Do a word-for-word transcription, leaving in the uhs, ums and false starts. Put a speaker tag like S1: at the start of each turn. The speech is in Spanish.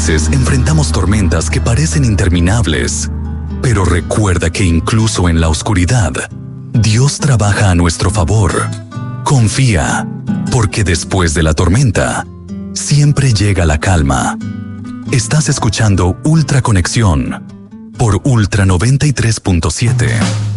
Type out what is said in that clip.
S1: veces enfrentamos tormentas que parecen interminables, pero recuerda que incluso en la oscuridad, Dios trabaja a nuestro favor. Confía, porque después de la tormenta, siempre llega la calma. Estás escuchando Ultra Conexión por Ultra noventa y tres punto siete.